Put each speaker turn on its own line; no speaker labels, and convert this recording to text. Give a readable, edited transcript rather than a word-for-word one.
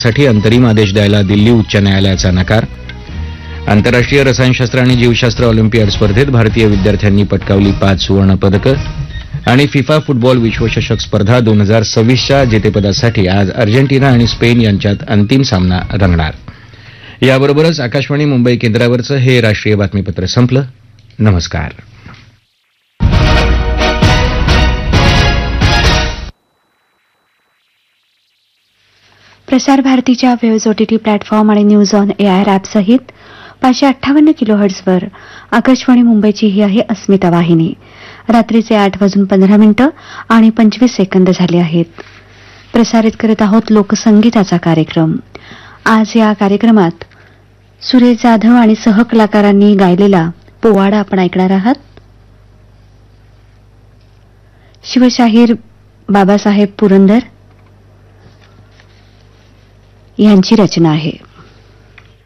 साठी अंतरिम आदेश द्यायला दिल्ली उच्च न्यायालयाचा नकार. आंतरराष्ट्रीय रसायनशास्त्र आणि जीवशास्त्र ऑलिम्पियाड स्पर्धेत भारतीय विद्यार्थ्यांनी पटकावली 5 सुवर्ण पदकं. आणि फिफा फुटबॉल विश्वचषक स्पर्धा 2026च्या जेतेपदासाठी आज अर्जेंटिना आणि स्पेन यांच्यात अंतिम सामना रंगणार. याबरोबरच आकाशवाणी मुंबई केंद्रावरचं हे राष्ट्रीय बातमीपत्र संपलं. नमस्कार.
प्रसार भारतीच्या वेव्ज ओटीटी प्लॅटफॉर्म आणि न्यूज ऑन एआर ॲपसहित 558 किलोहर्ट्झवर आकाशवाणी मुंबईची ही आहे अस्मिता वाहिनी. रात्रीचे 8:15 आणि 25 सेकंद झाले आहेत. प्रसारित करत आहोत लोकसंगीताचा कार्यक्रम. आज या कार्यक्रमात सुरेश जाधव आणि सहकलाकारांनी गायलेला पोवाडा आपण ऐकणार आहात. शिवशाहीर बाबासाहेब पुरंदर यांची रचना आहे.